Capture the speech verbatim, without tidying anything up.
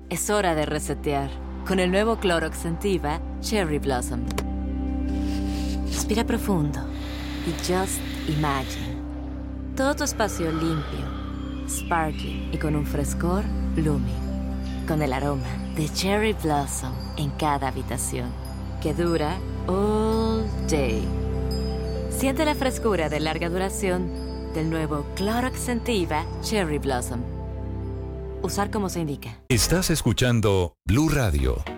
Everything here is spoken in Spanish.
Es hora de resetear con el nuevo Clorox Scentiva Cherry Blossom. Respira profundo y just imagine. Todo tu espacio limpio, sparkling y con un frescor blooming. Con el aroma de Cherry Blossom en cada habitación, que dura all day. Siente la frescura de larga duración del nuevo Clorox Scentiva Cherry Blossom. Usar como se indica. Estás escuchando Blue Radio.